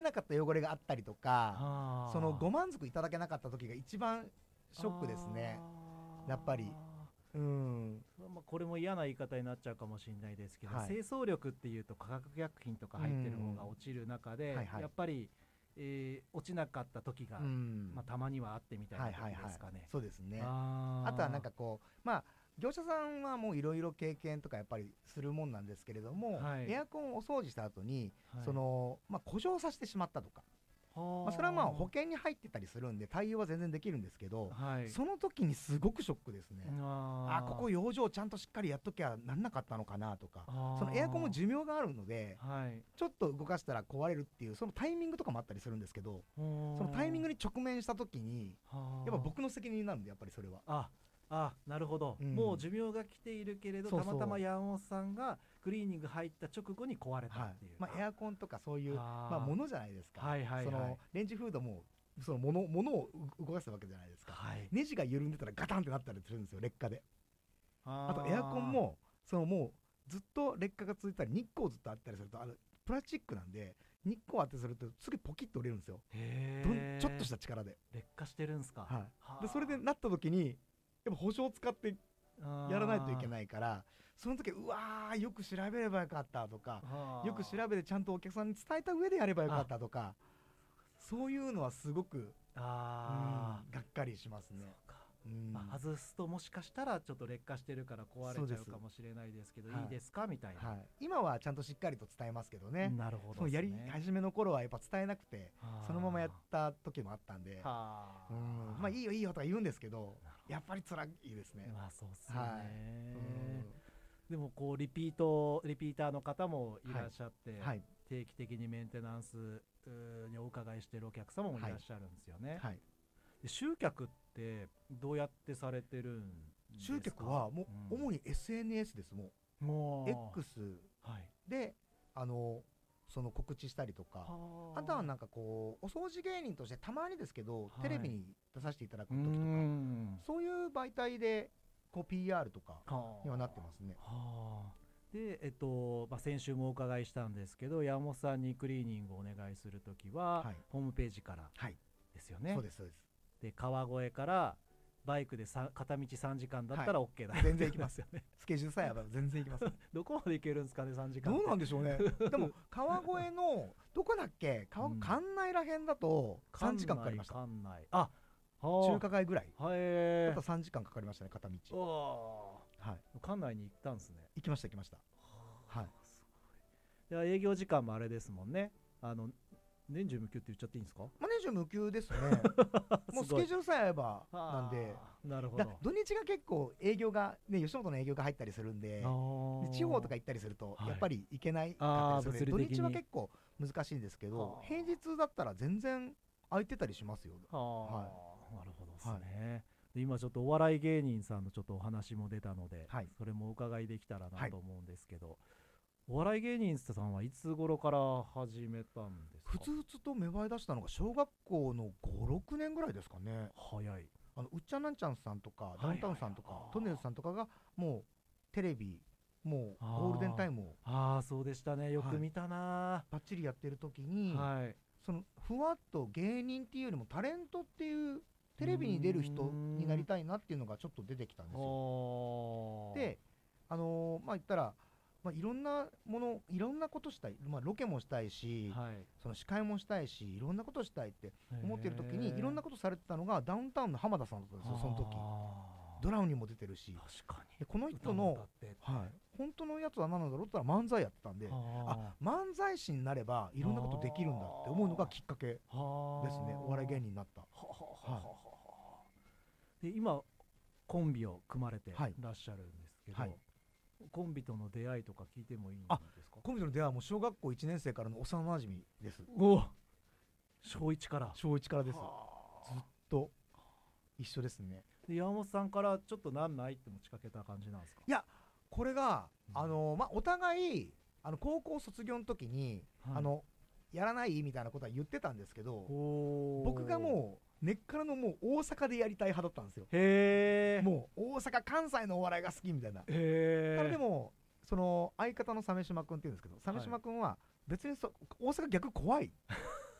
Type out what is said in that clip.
なかった汚れがあったりとか、そのご満足いただけなかった時が一番ショックですね、やっぱり。 これも嫌な言い方になっちゃうかもしれないですけど、 はい、 清掃力っていうと化学薬品とか入ってる方が落ちる中で、やっぱり、落ちなかった時が、たまにはあってみたいな時ですかね。 そうですね。あとはなんかこう業者さんはもういろいろ経験とかやっぱりするもんなんですけれども、エアコンをお掃除した後に、故障させてしまったとか、それは保険に入ってたりするんで対応は全然できるんですけど、その時にすごくショックですね。ここ養生ちゃんとしっかりやっときゃなんなかったのかなとか、そのエアコンも寿命があるので、ちょっと動かしたら壊れるっていうそのタイミングとかもあったりするんですけど、そのタイミングに直面した時にやっぱ僕の責任なんで、やっぱりそれはなるほど、もう寿命が来ているけれど、たまたま山本さんがクリーニング入った直後に壊れたっていう、 エアコンとかそういうものじゃないですか。そのレンジフードもそのものを動かすわけじゃないですか。ネジが緩んでたらガタンってなったりするんですよ、劣化で。あとエアコンももうずっと劣化が続いたり日光ずっとあったりすると、プラスチックなんで日光当てするとすぐポキッと折れるんですよ、ちょっとした力で劣化してるんですか。 でそれでなった時にやっぱ保証を使ってやらないといけないから、その時よく調べればよかったとか、よく調べてちゃんとお客さんに伝えた上でやればよかったとか、そういうのはすごくがっかりしますね。 外すともしかしたらちょっと劣化してるから壊れちゃうかもしれないですけど、いいですかみたいな、 今はちゃんとしっかりと伝えますけどね。 なるほどですね。 やり始めの頃はやっぱ伝えなくてそのままやった時もあったんで、いいよいいよとか言うんですけど、やっぱり辛いですね。 そうっすよね。でもこうリピーターの方もいらっしゃって、定期的にメンテナンスにお伺いしているお客様もいらっしゃるんですよね。で集客ってどうやってされてるんですか？ 集客はもう主に SNS です。もう X でその告知したりとか、あとはなんかこうお掃除芸人としてたまにですけど、テレビに出させていただく時とか、そういう媒体でこう PR とかにはなってますね。 で先週もお伺いしたんですけど、山本さんにクリーニングをお願いするときは、ホームページからですよね。 そうですそうです。 で川越からバイクで片道3時間だったら OK だ、 全然行きますよね。スケジュールさえあれば全然行きます。 どこまで行けるんですかね、3時間。 どうなんでしょうね。でも川越のどこだっけ、館内らへんだと3時間かかりました。 館内中華街ぐらいだと3時間かかりましたね、片道。 館内に行ったんですね。 行きました行きました。 すごい。営業時間もあれですもんね、年中無休って言っちゃっていいんですか？ 年中無休ですね。もうスケジュールさえあればなんで。 なるほど。 土日が結構営業がね、吉本の営業が入ったりするんで、地方とか行ったりするとやっぱり行けないかったりするので、土日は結構難しいんですけど、平日だったら全然空いてたりしますよ。 なるほどですね。で今ちょっとお笑い芸人さんのちょっとお話も出たので、それもお伺いできたらなと思うんですけど、お笑い芸人さんはいつ頃から始めたんですか？ ふつふつと芽生え出したのが小学校の5、6年ぐらいですかね。 早い。 うっちゃんなんちゃんさんとかダウンタウンさんとかトンネルズさんとかがもうテレビもうゴールデンタイムをそうでしたね、よく見たな。 バッチリやってる時に、そのふわっと芸人っていうよりもタレントっていうテレビに出る人になりたいなっていうのがちょっと出てきたんですよ。で言ったらいろんなことしたい、ロケもしたいし、その司会もしたいし、いろんなことしたいって思ってる時にいろんなことされてたのがダウンタウンの浜田さんだったんですよ。その時ドラムにも出てるし、でこの人の本当のやつは何なんだろうって言ったら漫才やってたんで、漫才師になればいろんなことできるんだって思うのがきっかけですね、お笑い芸人になった。 で今コンビを組まれてらっしゃるんですけど、コンビとの出会いとか聞いてもいいんですか？ コンビとの出会いはもう小学校1年生からの幼馴染です。 小1から。 小1からです。ずっと一緒ですね。 で山本さんからちょっとなんないって持ちかけた感じなんですか？ いや、これがお互い高校卒業の時にやらないみたいなことは言ってたんですけど、僕がもう根っからのもう大阪でやりたい派だったんですよ。もう大阪関西のお笑いが好きみたいな。ただでもその相方の鮫島君っていうんですけど、鮫島君は別に大阪逆怖い